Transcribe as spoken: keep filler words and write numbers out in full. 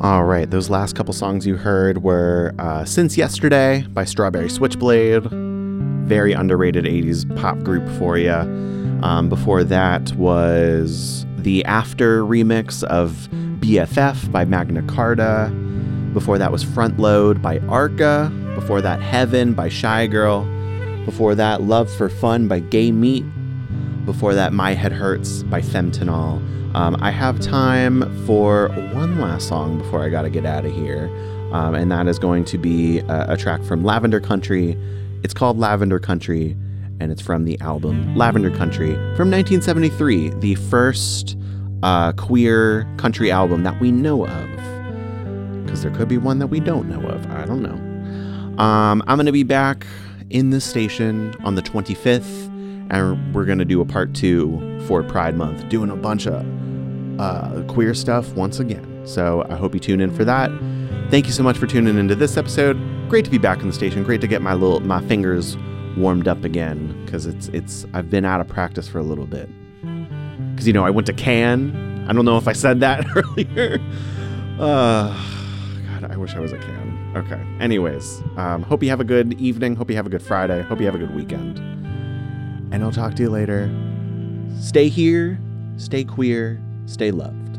All right, those last couple songs you heard were uh, Since Yesterday by Strawberry Switchblade. Very underrated eighties pop group for you. Um, before that was the After remix of B F F by Magna Carta. Before that was Front Load by Arca. Before that, Heaven by Shy Girl. Before that, Love for Fun by Gay Meat. Before that, My Head Hurts by Femtanol. Um, I have time for one last song before I gotta get out of here. Um, and that is going to be a, a track from Lavender Country. It's called Lavender Country, and it's from the album Lavender Country from nineteen seventy-three, the first uh, queer country album that we know of. Because there could be one that we don't know of. I don't know. Um, I'm going to be back in this station on the twenty-fifth, and we're going to do a part two for Pride Month, doing a bunch of uh, queer stuff once again. So I hope you tune in for that. Thank you so much for tuning into this episode. Great to be back in the station. Great to get my little my fingers warmed up again, because it's it's I've been out of practice for a little bit. Because, you know, I went to Cannes. I don't know if I said that earlier. Uh, God, I wish I was at Cannes. Okay. Anyways, um, hope you have a good evening. Hope you have a good Friday. Hope you have a good weekend. And I'll talk to you later. Stay here. Stay queer. Stay loved.